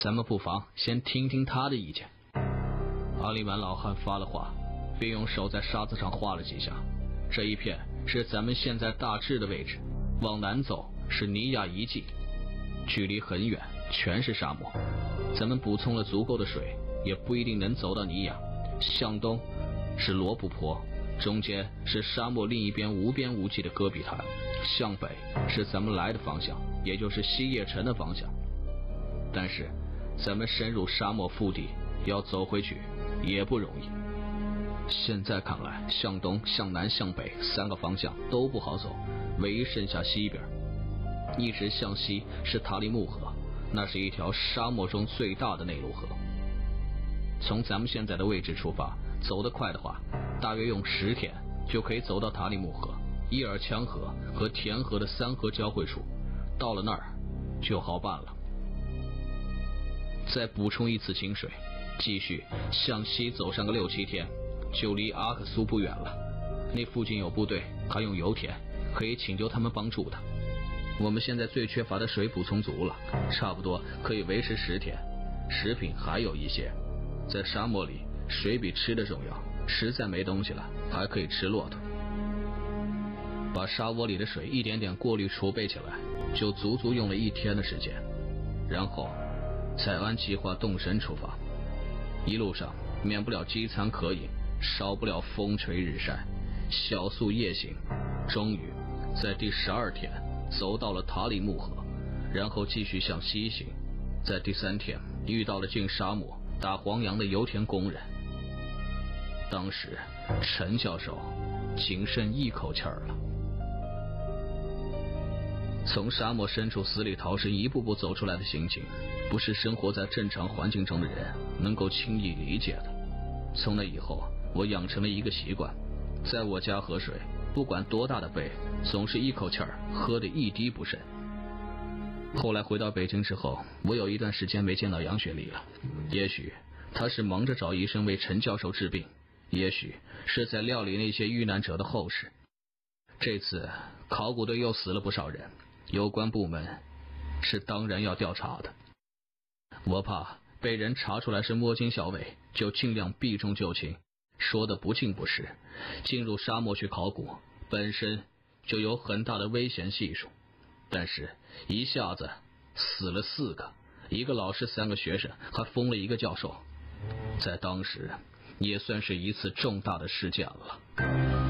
咱们不妨先听听他的意见。阿里满老汉发了话，并用手在沙子上画了几下。这一片是咱们现在大致的位置，往南走是尼亚遗迹，距离很远，全是沙漠。咱们补充了足够的水，也不一定能走到尼亚。向东是罗布泊，中间是沙漠另一边无边无际的戈壁滩，向北是咱们来的方向，也就是西叶城的方向。但是咱们深入沙漠腹地，要走回去也不容易。现在看来，向东、向南、向北三个方向都不好走，唯一剩下西边。一直向西是塔里木河，那是一条沙漠中最大的内陆河。从咱们现在的位置出发，走得快的话，大约用10天就可以走到塔里木河、伊尔羌河和田河的3河交汇处，到了那儿就好办了。再补充一次清水，继续向西走上个6、7天，就离阿克苏不远了。那附近有部队，还用油田，可以请求他们帮助的。我们现在最缺乏的水补充足了，差不多可以维持10天。食品还有一些，在沙漠里水比吃的重要，实在没东西了，还可以吃骆驼。把沙窝里的水一点点过滤储备起来，就足足用了1天的时间。然后再按计划动身出发。一路上免不了饥餐渴饮，少不了风吹日晒，小宿夜行。终于在第12天走到了塔里木河，然后继续向西行。在第3天遇到了进沙漠打黄杨的油田工人。当时陈教授仅剩一口气儿了。从沙漠深处死里逃生一步步走出来的心情，不是生活在正常环境中的人能够轻易理解的。从那以后，我养成了一个习惯，在我家喝水，不管多大的杯，总是一口气儿喝得一滴不剩。后来回到北京之后，我有一段时间没见到杨雪莉了。也许他是忙着找医生为陈教授治病，也许是在料理那些遇难者的后事。这次考古队又死了不少人，有关部门是当然要调查的。我怕被人查出来是摸金校尉，就尽量避重就轻，说的不尽不实。进入沙漠去考古本身就有很大的危险系数，但是一下子死了4个，1个老师，3个学生，还疯了1个教授，在当时也算是一次重大的事件了。